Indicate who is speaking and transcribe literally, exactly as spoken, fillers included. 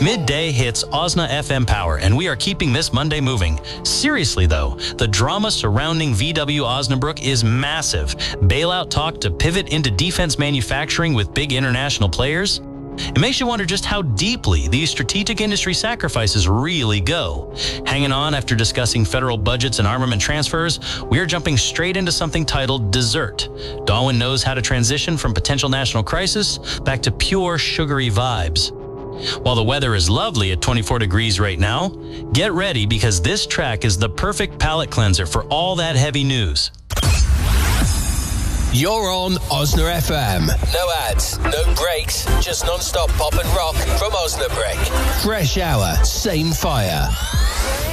Speaker 1: Midday hits Osna F M Power, and we are keeping this Monday moving. Seriously, though, the drama surrounding V W Osnabrück is massive. Bailout talk to pivot into defense manufacturing with big international players. It makes you wonder just how deeply these strategic industry sacrifices really go. Hanging on after discussing federal budgets and armament transfers, we're jumping straight into something titled Dessert. Dahlwin knows how to transition from potential national crisis back to pure sugary vibes. While the weather is lovely at twenty-four degrees right now, get ready because this track is the perfect palate cleanser for all that heavy news.
Speaker 2: You're on Osna F M. No ads, no breaks, just non-stop pop and rock from Osnabrück. Fresh hour, same fire.